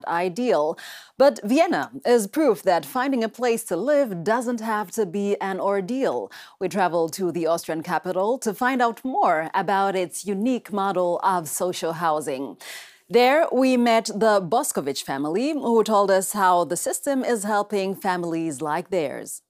ideal. But Vienna is proof that finding a place to live doesn't have to be an ordeal. We traveled to the Austrian capital to find out more about its unique model of social housing. There, we met the Boskovic family, who told us how the system is helping families like theirs.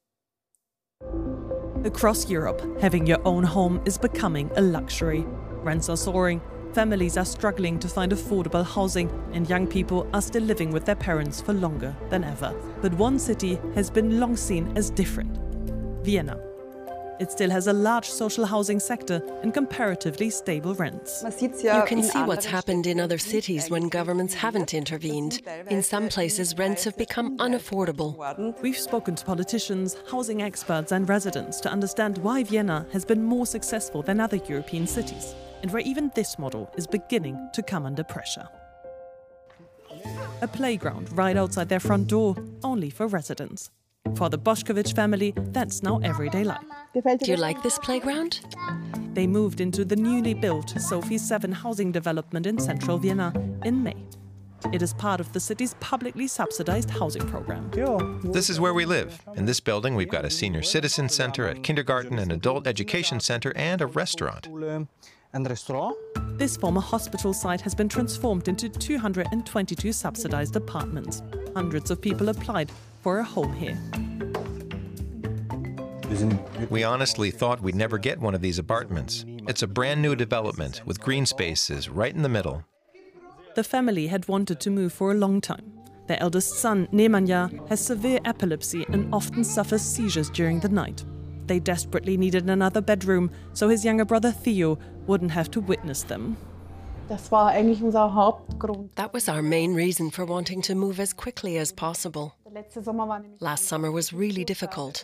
Across Europe, having your own home is becoming a luxury. Rents are soaring, families are struggling to find affordable housing, and young people are still living with their parents for longer than ever. But one city has been long seen as different: Vienna. It still has a large social housing sector and comparatively stable rents. You can see what's happened in other cities when governments haven't intervened. In some places, rents have become unaffordable. We've spoken to politicians, housing experts and residents to understand why Vienna has been more successful than other European cities, and where even this model is beginning to come under pressure. A playground right outside their front door, only for residents. For the Boskovic family, that's now everyday life. Do you like this playground? They moved into the newly built Sophie 7 housing development in central Vienna in May. It is part of the city's publicly subsidized housing program. This is where we live. In this building, we've got a senior citizen center, a kindergarten, an adult education center, and a restaurant. This former hospital site has been transformed into 222 subsidized apartments. Hundreds of people applied for a home here. We honestly thought we'd never get one of these apartments. It's a brand new development with green spaces right in the middle. The family had wanted to move for a long time. Their eldest son, Nemanja, has severe epilepsy and often suffers seizures during the night. They desperately needed another bedroom, so his younger brother Theo wouldn't have to witness them. That was our main reason for wanting to move as quickly as possible. Last summer was really difficult.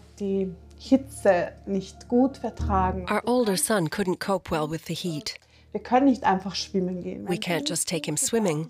Our older son couldn't cope well with the heat. We can't just take him swimming.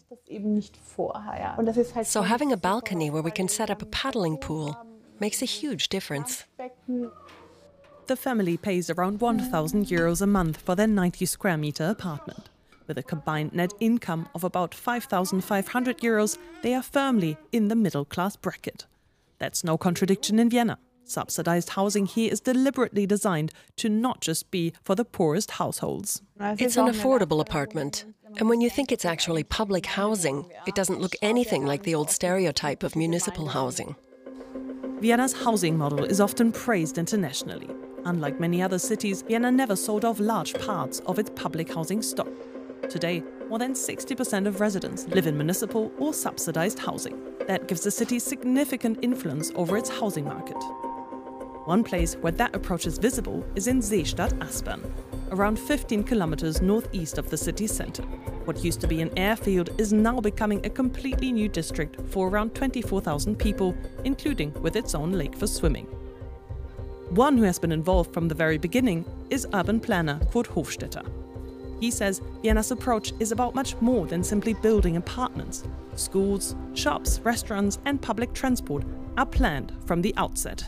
So having a balcony where we can set up a paddling pool makes a huge difference. The family pays around 1,000 euros a month for their 90 square meter apartment. With a combined net income of about 5,500 euros, they are firmly in the middle-class bracket. That's no contradiction in Vienna. Subsidized housing here is deliberately designed to not just be for the poorest households. It's an affordable apartment. And when you think it's actually public housing, it doesn't look anything like the old stereotype of municipal housing. Vienna's housing model is often praised internationally. Unlike many other cities, Vienna never sold off large parts of its public housing stock. Today, more than 60% of residents live in municipal or subsidized housing. That gives the city significant influence over its housing market. One place where that approach is visible is in Seestadt Aspern, around 15 kilometers northeast of the city center. What used to be an airfield is now becoming a completely new district for around 24,000 people, including with its own lake for swimming. One who has been involved from the very beginning is urban planner Kurt Hofstetter. He says Vienna's approach is about much more than simply building apartments. Schools, shops, restaurants and public transport are planned from the outset.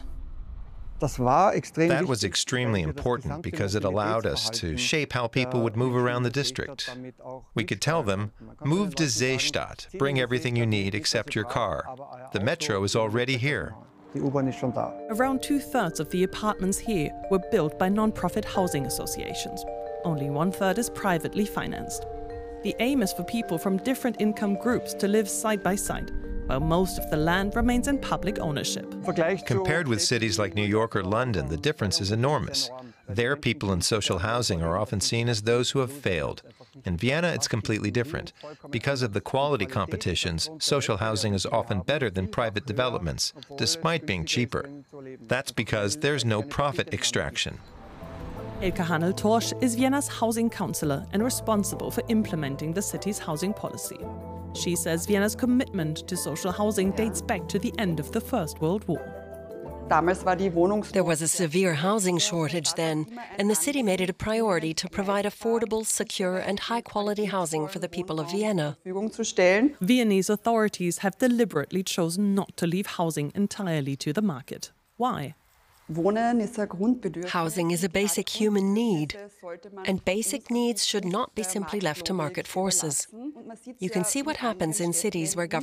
That was extremely important because it allowed us to shape how people would move around the district. We could tell them, move to Seestadt, bring everything you need except your car. The metro is already here. Around 2/3 of the apartments here were built by non-profit housing associations. Only 1/3 is privately financed. The aim is for people from different income groups to live side by side, while most of the land remains in public ownership. Compared with cities like New York or London, the difference is enormous. There, people in social housing are often seen as those who have failed. In Vienna, it's completely different. Because of the quality competitions, social housing is often better than private developments, despite being cheaper. That's because there's no profit extraction. Elke Hanel-Torsch is Vienna's housing councillor and responsible for implementing the city's housing policy. She says Vienna's commitment to social housing dates back to the end of the First World War. There was a severe housing shortage then, and the city made it a priority to provide affordable, secure and high-quality housing for the people of Vienna. Viennese authorities have deliberately chosen not to leave housing entirely to the market. Why? Housing is a basic human need, and basic needs should not be simply left to market forces. You can see what happens in cities where